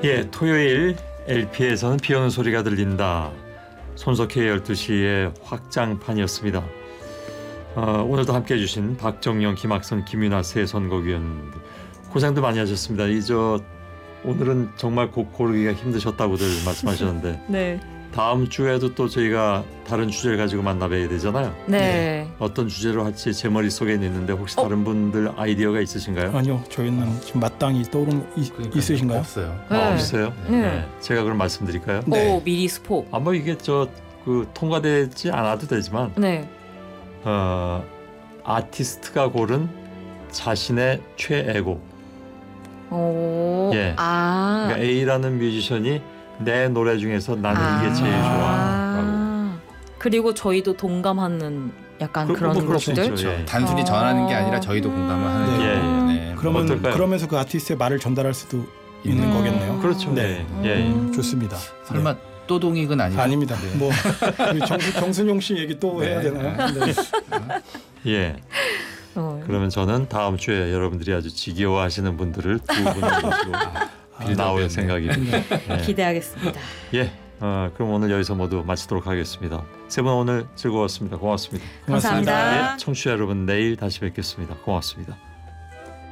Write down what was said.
예, 토요일 LP에서는 비 오는 소리가 들린다. 손석희의 12시의 확장판이었습니다. 오늘도 함께해 주신 박정영, 김학선, 김윤아 세 선곡위원들 고생도 많이 하셨습니다. 오늘은 정말 곡 고르기가 힘드셨다고들 말씀하셨는데 네. 다음 주에도 또 저희가 다른 주제를 가지고 만나봐야 되잖아요. 네. 어떤 주제로 할지 제 머릿속에는 있는데 혹시 다른 분들 아이디어가 있으신가요? 아니요, 저희는 지금 마땅히 떠오르는 있으신가요? 없어요. 네. 없어요? 네. 제가 그럼 말씀드릴까요? 네. 오, 미리 스포. 뭐 이게 통과되지 않아도 되지만 네. 아티스트가 고른 자신의 최애곡. 오. 예. 그러니까 A라는 뮤지션이 내 노래 중에서 나는 이게 제일 좋아라고. 그리고 저희도 동감하는 약간 그럴 그런 수 곡들. 있죠. 예. 단순히 전하는 게 아니라 저희도 공감을 하는 네. 거예요. 예. 그러면서 그 아티스트의 말을 전달할 수도 있는 거겠네요. 그렇죠. 네. 예. 좋습니다. 설마 또동익은 아니고? 아닙니다. 뭐 우리 정순용 씨 얘기 또 해야 되나요? 네. 예. 그러면 저는 다음 주에 여러분들이 아주 지겨워하시는 분들을 두 분을 모시고 나올 생각입니다. 예. 기대하겠습니다. 예. 그럼 오늘 여기서 모두 마치도록 하겠습니다. 세 분 오늘 즐거웠습니다. 고맙습니다. 감사합니다. 예, 청취자 여러분 내일 다시 뵙겠습니다. 고맙습니다.